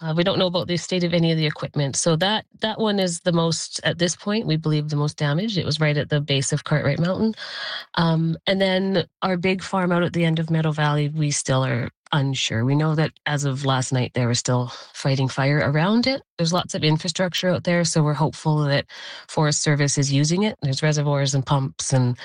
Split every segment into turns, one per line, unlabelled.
We don't know about the state of any of the equipment. So that one is the most, at this point, we believe the most damaged. It was right at the base of Cartwright Mountain. And then our big farm out at the end of Meadow Valley, we still are unsure. We know that as of last night, they were still fighting fire around it. There's lots of infrastructure out there, so we're hopeful that Forest Service is using it. There's reservoirs and pumps and,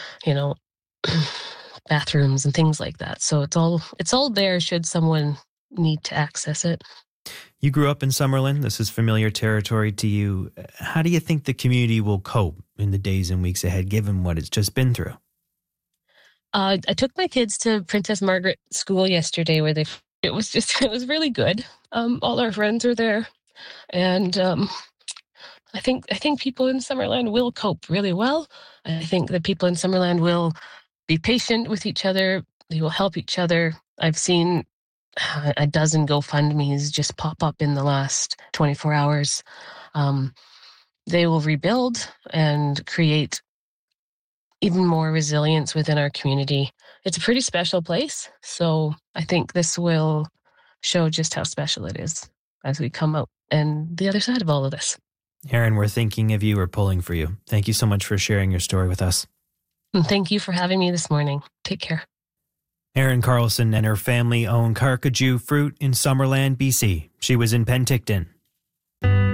bathrooms and things like that. So it's all there should someone need to access it.
You grew up in Summerlin. This is familiar territory to you. How do you think the community will cope in the days and weeks ahead, given what it's just been through?
I took my kids to Princess Margaret School yesterday, where it was really good. All our friends are there, and I think people in Summerland will cope really well. I think that people in Summerland will be patient with each other. They will help each other. I've seen a dozen GoFundMes just pop up in the last 24 hours. They will rebuild and create even more resilience within our community. It's a pretty special place, so I think this will show just how special it is as we come out and the other side of all of this.
Erin, we're thinking of you. We're pulling for you. Thank you so much for sharing your story with us.
And thank you for having me this morning. Take care.
Erin Carlson and her family own Carcajou Fruit in Summerland, BC. She was in Penticton.